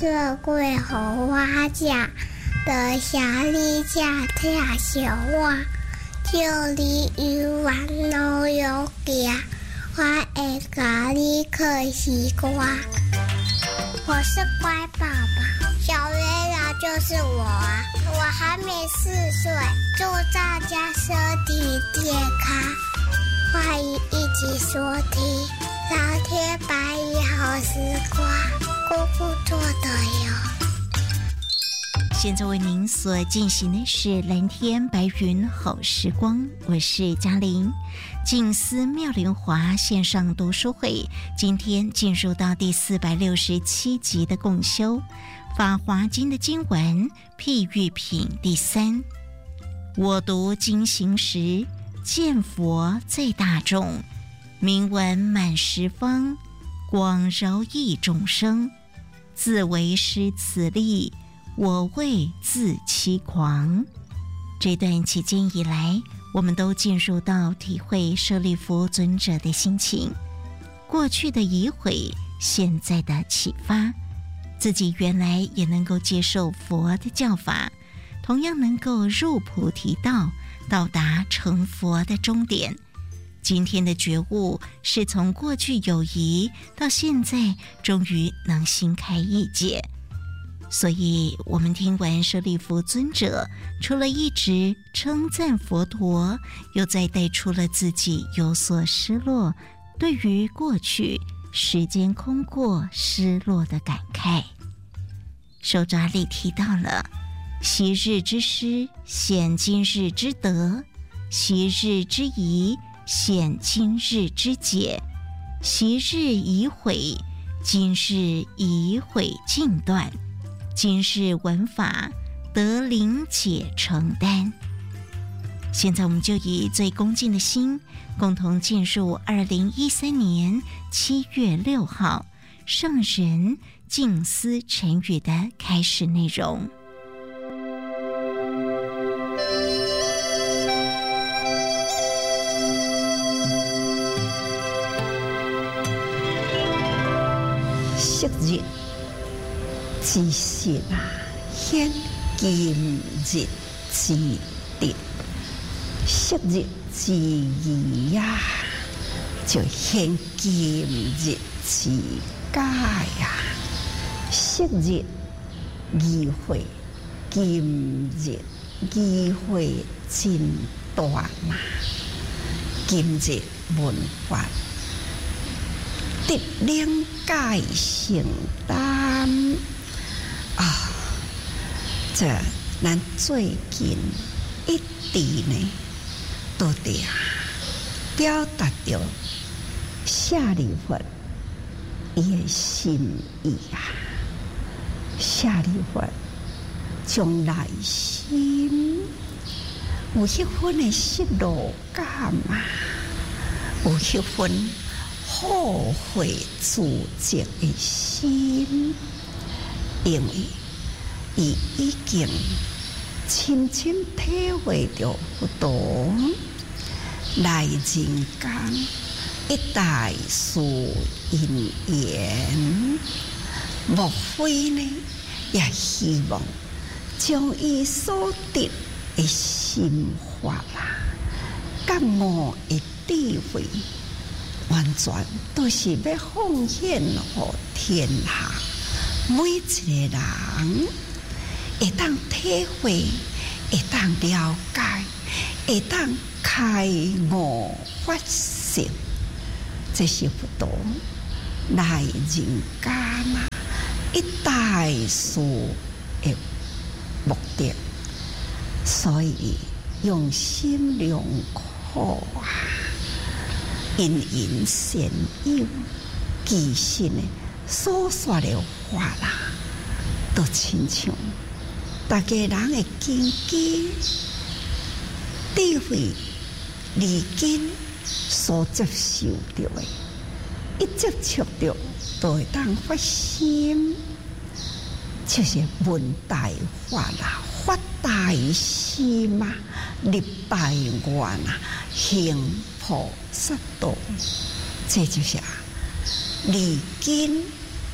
这桂荷花架的霞里架跳小花，就离鱼丸老有家，我会咖喱可西瓜。我是乖宝宝，小月亮就是我啊！我还没4岁，祝大家身体健康，欢迎一起收听蓝天白云好时光，姑姑做的哟。 现在为您所进行的是蓝天白云好时光，我是嘉玲。静思妙莲华线上读书会今天进入到第467集的共修法华经的经文譬喻品第3。我读经行时，见佛在大众，名闻满十方，广饶益众生，自为失此力，我为自欺狂。这段期间以来，我们都进入到体会舍利弗尊者的心情，过去的疑悔，现在的启发，自己原来也能够接受佛的教法，同样能够入菩提道，到达成佛的终点。今天的觉悟是从过去有疑到现在终于能心开意解。所以我们听完舍利弗尊者除了一直称赞佛陀，又再带出了自己有所失落，对于过去时间空过失落的感慨。手札里提到了昔日之失显今日之得，昔日之疑显今日之解，昔日已悔今日已悔尽断，今日闻法得灵解承担。现在我们就以最恭敬的心，共同进入2013年7月6号上人静思晨语的开始内容。 昔日之心啊，显今日之德；昔日之疑呀，就显今日之解呀。昔日疑悔，今日疑悔真大嘛。今日闻法，得灵解承担啊！这咱最近一直呢，都得表达着舍利弗伊的心意啊。舍利弗将内心有迄份的失落感啊，有迄份后悔自责的心，因为伊已经深深体会到佛陀来人间一代事因缘，莫非呢也希望将伊所得的心法啦、觉悟的智慧，完全都是要奉献给天下每一个人，会当体会，会当了解，会当开悟发心，这是佛陀来人间啊一代事的目的。所以用心良苦啊，因缘善友，其实呢所说的话啦，都亲像大家人的经济智慧离经所接受到的，一接触到都会当发心，就是闻大法啦，发大心嘛，立大愿啊，行菩萨道，这就是离经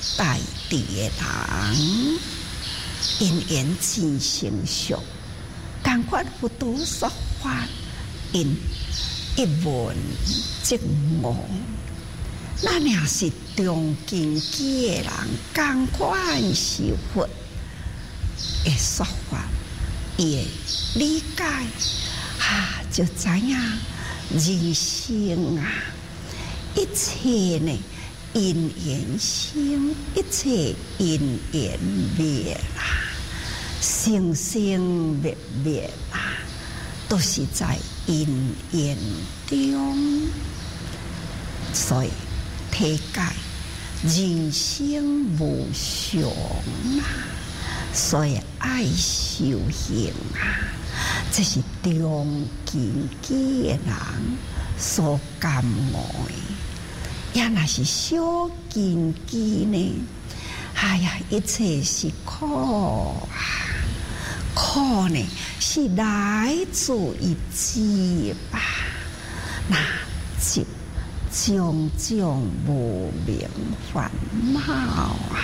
大地的人，因缘真成熟，赶快佛陀说法，因一文即悟。咱若是中根基的人，赶快是佛的说法，伊会理解，就知影人生啊，一切呢因缘生，一切因缘灭啦，生生灭灭啦，都是在因缘中。所以体解人生无常啊，所以爱修行啊，这是中根基的人所感悟的。也若是小根基呢，一切是苦啊！苦呢是来自于执吧？那执种种无明烦恼啊，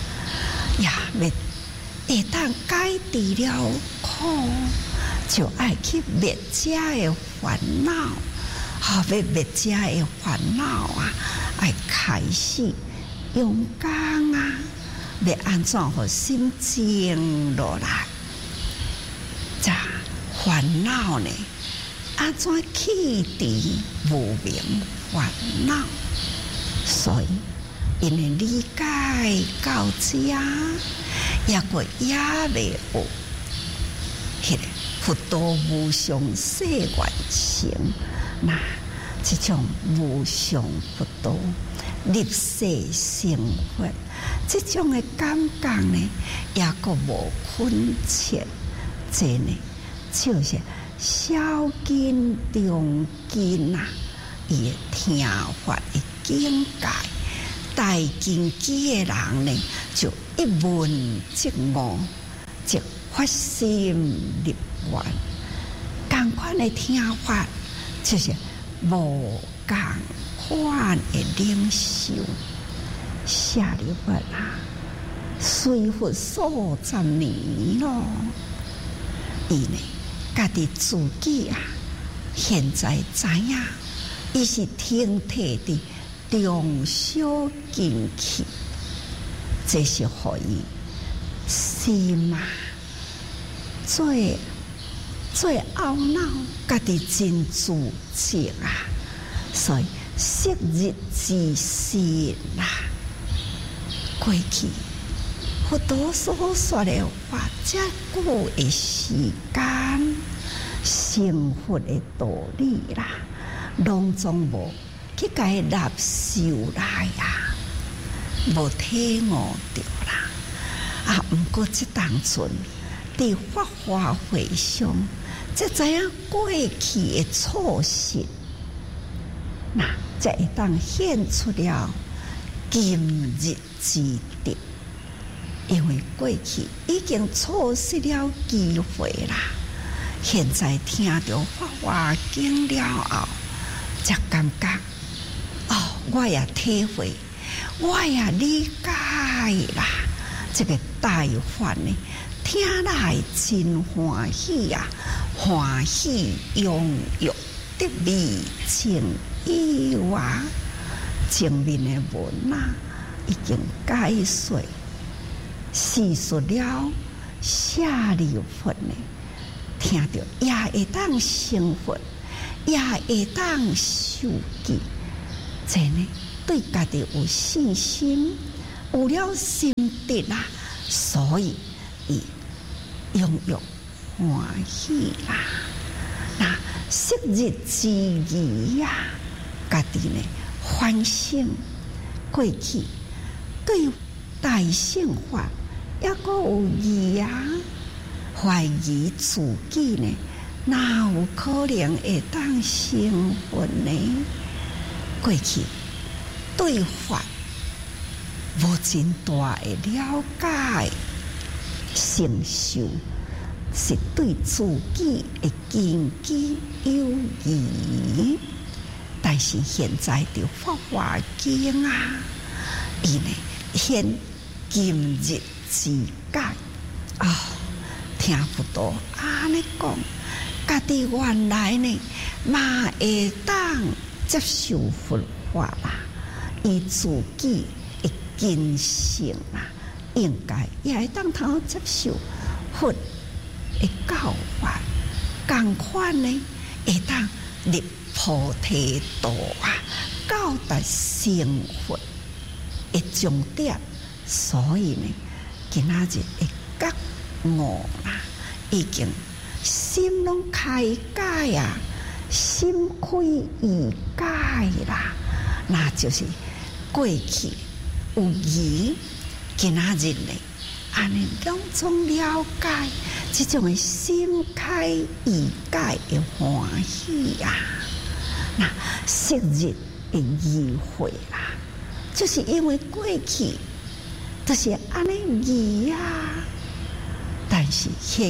会当解除了苦，就爱去灭这的烦恼。要灭这的烦恼啊，要开始勇敢啊！要安怎互心静落来？这烦恼呢，安怎去除无明烦恼？所以，因为理解到这，也过也未有迄个佛陀无上誓愿成。那这种无上佛陀立誓成佛，这种的感觉呢，也个无困切。这呢，就是小根中根啊，伊的听法的境界。大根基的人呢，就一闻即悟，即发心立愿，同款的听法。就是无共款的领受，下里佛啊，随佛数十年咯。伊呢，家己自己啊，现在知影，伊是挺摕的中小根器，这是互伊心啊，最懊恼，家己真自责啊！所以昔日之事啦，过去佛陀所说的话，这久的时间，成佛的道理啦，拢总无去甲伊纳受来啊，无体悟着啦。毋过这当阵伫法华会上。这知影过去的错失，那这会当显出了今日之德，因为过去已经错失了机会啦。现在听到法华经了后，才感觉我也体会，我也理解啦。这个大法呢，听来真欢喜啊！欢喜拥有得未情意外，前面的文啊已经解说叙述了下里佛呢，听到也会当成佛，也会当受记，这呢对家己有信心，有了心得啦，所以伊拥有。欢喜啦！那昔日之疑呀，家己呢反省过去对大乘法也个有疑啊，怀疑自己呢，哪有可能会当成佛呢？过去对法无真大的了解成就。是对自己的根基有疑，但是现在的法华经啊，伊呢现今日之解听不到安尼讲，家己原来呢嘛会当接受佛法啦，伊自己的根性啦，应该也会当通接受佛的教法，共款呢会当入菩提道到达成佛的终点。所以呢，今仔日会觉悟啦，已经心拢开解啊，心开意解啦，那就是过去有疑，今仔日呢，安尼拢总了解，这种的心开意解的欢喜啊，那昔日的疑惑啦，就是因为过去就是安尼疑啊，但是现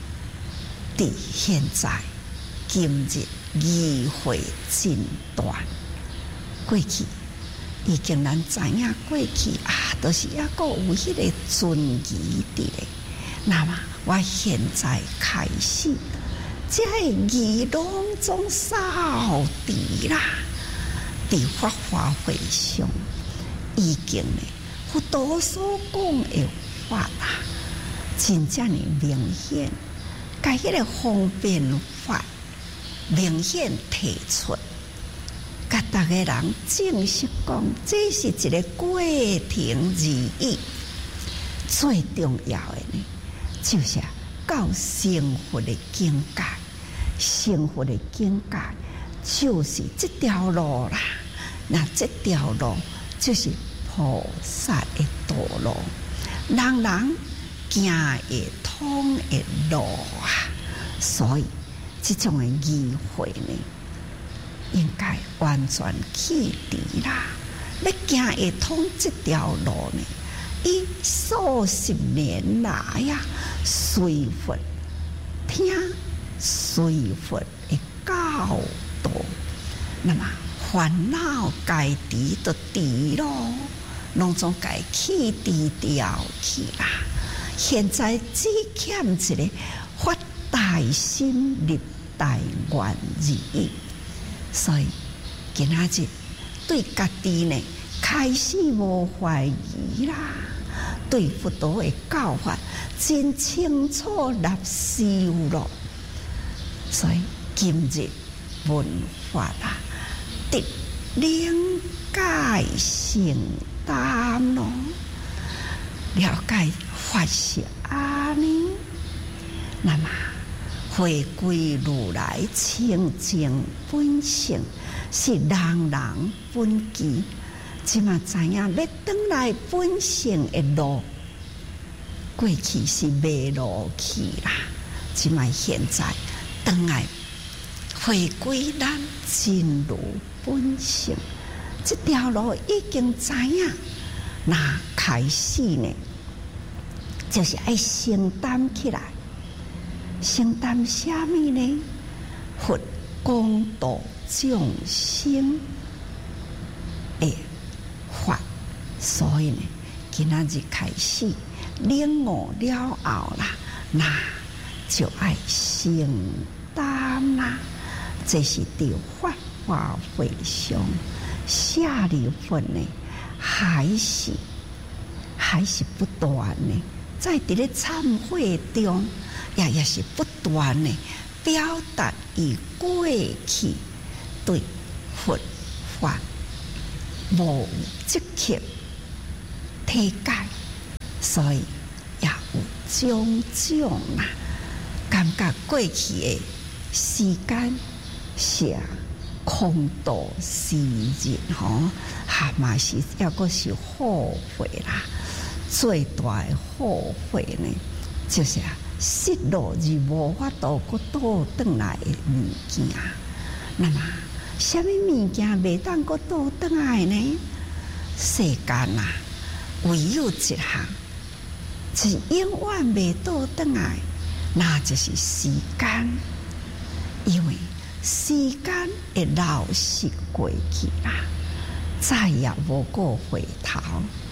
在今日疑惑真断，过去已经咱知影过去都是还佫有迄个存疑伫咧。那么我现在开始，这疑拢总扫除啦，伫法华会上已经呢，佛陀所讲的法真正的明显，甲迄个方便法明显提出，甲大家人正式讲，这是一个过程而已。最重要的呢，就是到成佛的境界，成佛的境界就是这条路啦。那这条路就是菩萨的道路，人人行会通的路啊。所以这种的疑惑呢，应该完全去除啦。要行会通这条路呢，以数十年来随佛听，随佛的教导，那么烦恼该除就除咯，拢总该去除掉去啦。现在只欠一个发大心立大愿而已。所以今仔日对家己呢开始无怀疑啦，对佛陀的教法真清楚入修咯。所以今日闻法得了解成担咯，了解法是安尼，那么回归如来清净本性，是人人本具。即嘛知影要转来本性的路，过去是迷路去啦，即嘛现在转来回归咱真如本性，这条路已经知影。那开始呢，就是要承担起来。承担什么呢？佛广度众生的法。所以呢，今仔日开始领悟了后啦，那就要承担啦。这是在法华会上下里分呢，还是不断呢，在伫咧忏悔中，也是不断的表达伊过去对佛法无积极体解，所以也有种种感觉过去的时间是空度时日嘛是也阁是后悔啦。最大的后悔呢，就是失落而无法度阁倒转来的物件。那么什么物件袂当阁倒转来呢？世间唯有一项是永远袂倒转来，那就是时间。因为时间会流逝过去啦，再也无过回头。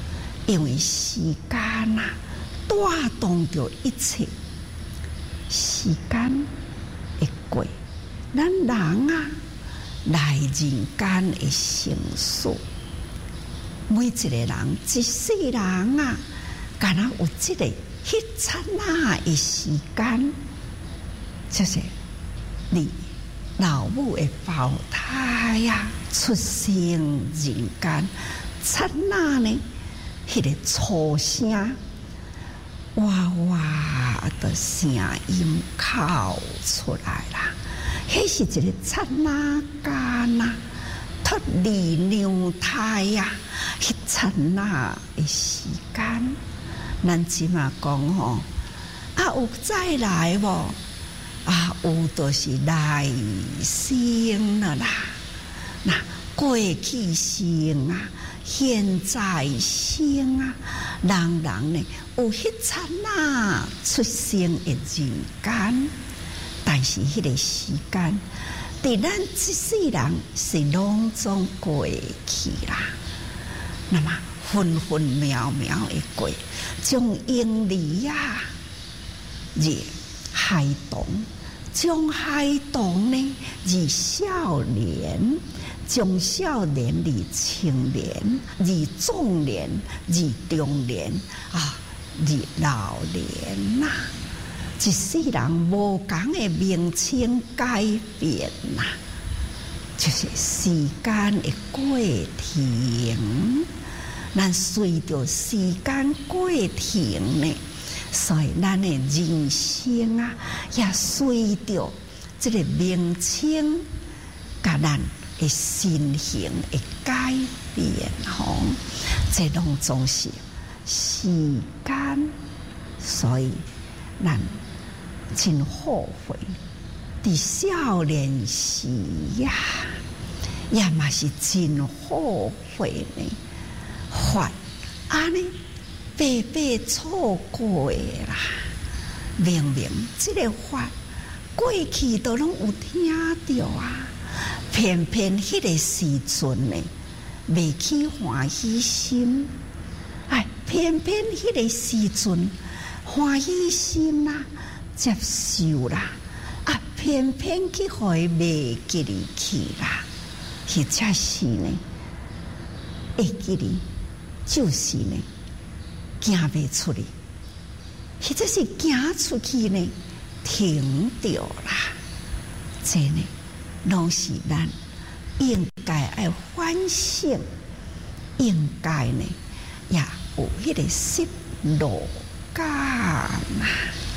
因为时间啊，带动着一切。时间会过，咱人啊，来人间的成事。每一个人，一世人啊，敢若有这个迄刹那的时间，就是你老母的胞胎呀，出生人间，刹那呢，迄个粗声，哇哇的声音哭出来啦，迄是一个刹那间呐，脱离娘胎呀，迄刹那的时间，咱即马讲吼，啊有再来无？啊，有就是来生了啦。那过去生啊，现在生啊，人呢有迄刹那出生的人间，但是迄个时间，伫咱一世人是拢总过去啦。那么分分秒秒的过，从婴儿啊，入孩童。从孩童呢，至少年；从少年至青年，至壮年，至中年啊，至老年呐。一世人无同的名称改变呐，就是时间的过程。咱随着时间过程呢。所以，咱的人生啊，也随着这个名称，甲咱的身形的改变吼，这拢总是时间。所以，咱真后悔，伫少年时呀，也嘛是真后悔呢，犯安尼。白白错过啦！明明这个法过去都拢有听到啊，偏偏迄个时阵呢，未起欢喜心，偏偏迄个时阵欢喜心啦，接受啦，偏偏去互伊袂记哩去啦，或者是呢，会记哩，就是呢。行袂出去，或者是行出去呢，停掉啦。这呢，拢是咱应该要反省，应该呢也有迄个失落感啊，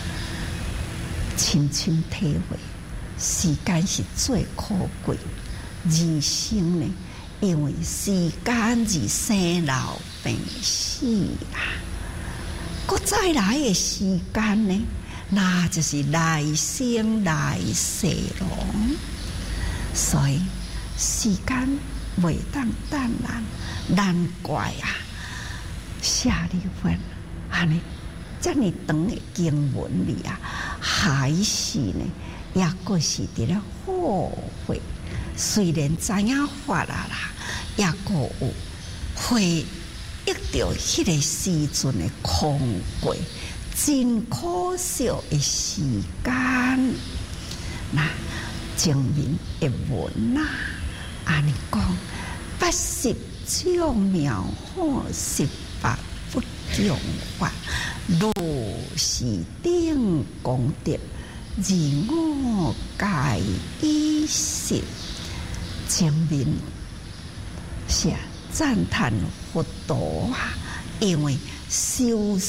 深深体会，时间是最可贵，人生呢，因为时间而生老病死啦。搁再来的时间呢，那就是来生来世咯。所以时间袂当等咱，难怪啊，下里份安尼这么长的经文里啊，还是呢，也阁是伫咧后悔。虽然知影法啦，也阁有会。得到迄个时阵的空过，真可惜的时间。那前面的文啊，安尼讲，80种妙好18不中法，如是顶功德，而我皆已识。前面是赞叹佛陀啊，因为修